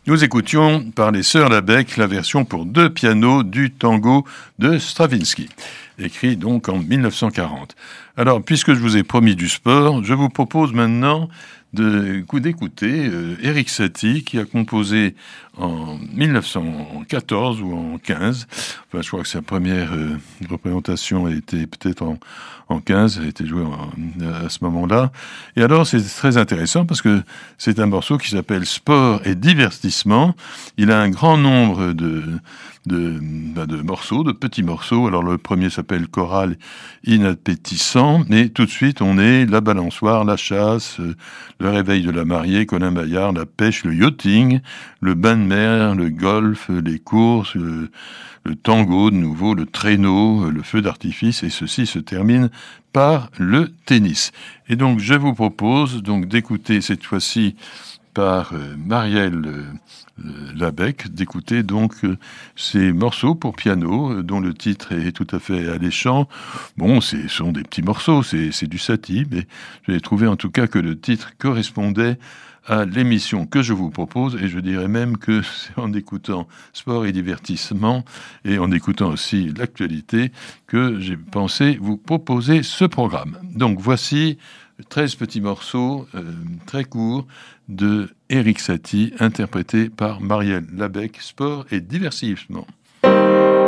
Nous écoutions par les Sœurs Labec la version pour 2 pianos du tango de Stravinsky, écrit donc en 1940. Alors, puisque je vous ai promis du sport, je vous propose maintenant d'écouter Erik Satie, qui a composé en 1914 ou en 15. Enfin, je crois que sa première représentation a été peut-être en 15, elle a été jouée à ce moment-là. Et alors, c'est très intéressant parce que c'est un morceau qui s'appelle Sport et divertissement. Il a un grand nombre de morceaux, de petits morceaux. Alors, le premier s'appelle Choral inappétissant, mais tout de suite, on est la balançoire, la chasse, le réveil de la mariée, Colin Maillard, la pêche, le yachting, le bain de mer, le golf, les courses, le tango de nouveau, le traîneau, le feu d'artifice, et ceci se termine par le tennis. Et donc, je vous propose donc d'écouter cette fois-ci par Marielle Labec, d'écouter donc ces morceaux pour piano, dont le titre est tout à fait alléchant. Bon, ce sont des petits morceaux, c'est du Satie, mais j'ai trouvé en tout cas que le titre correspondait à l'émission que je vous propose, et je dirais même que c'est en écoutant Sport et divertissement, et en écoutant aussi l'actualité, que j'ai pensé vous proposer ce programme. Donc voici 13 petits morceaux très courts de Erik Satie, interprétés par Marielle Labec, Sport et divertissement.